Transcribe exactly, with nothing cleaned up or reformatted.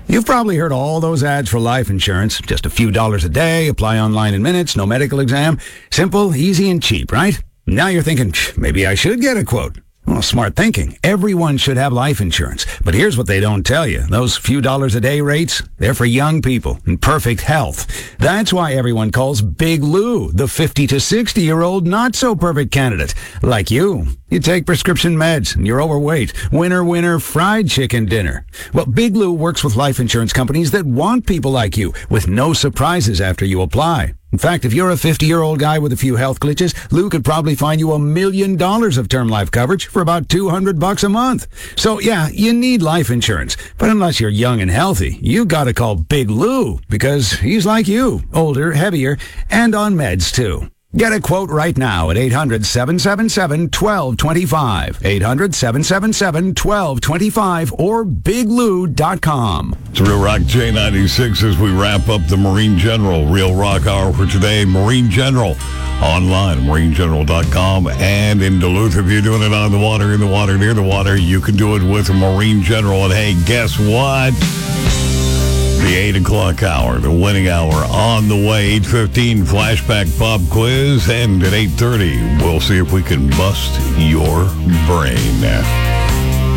You've probably heard all those ads for life insurance. Just a few dollars a day, apply online in minutes, no medical exam. Simple, easy, and cheap, right? Now you're thinking, maybe I should get a quote. Well, smart thinking. Everyone should have life insurance. But here's what they don't tell you. Those few dollars a day rates, they're for young people in perfect health. That's why everyone calls Big Lou the fifty to sixty-year-old not-so-perfect candidate. Like you. You take prescription meds, and you're overweight. Winner, winner, fried chicken dinner. Well, Big Lou works with life insurance companies that want people like you, with no surprises after you apply. In fact, if you're a fifty-year-old guy with a few health glitches, Lou could probably find you a million dollars of term life coverage for about two hundred bucks a month. So yeah, you need life insurance. But unless you're young and healthy, you gotta call Big Lou, because he's like you, older, heavier, and on meds too. Get a quote right now at eight hundred, seven seven seven, one two two five. eight hundred, seven seven seven, one two two five or big lou dot com. It's Real Rock J ninety-six as we wrap up the Marine General Real Rock Hour for today. Marine General online, marine general dot com, and in Duluth. If you're doing it on the water, in the water, near the water, you can do it with a Marine General. And hey, guess what? The eight o'clock hour, the winning hour on the way. eight fifteen flashback pop quiz, and at eight thirty, we'll see if we can bust your brain.